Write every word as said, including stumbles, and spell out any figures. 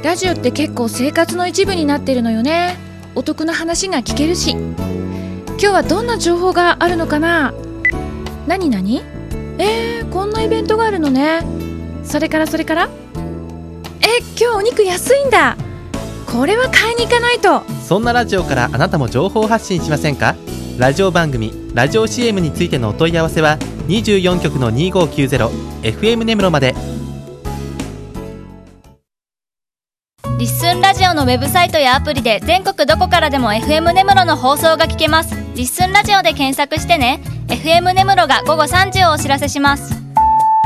ラジオって結構生活の一部になってるのよね。お得な話が聞けるし。今日はどんな情報があるのかな。何何えー、こんなイベントがあるのね。それからそれからえ、今日お肉安いんだ。これは買いに行かないと。 そんなラジオからあなたも情報発信しませんか？ラジオ番組、ラジオ シーエム についてのお問い合わせはにじゅうよん局のにごきゅうゼロ エフエム 根室まで。 リッスンラジオのウェブサイトやアプリで全国どこからでも エフエム 根室の放送が聞けます。リッスンラジオで検索してね。 エフエム 根室が午後さんじをお知らせします。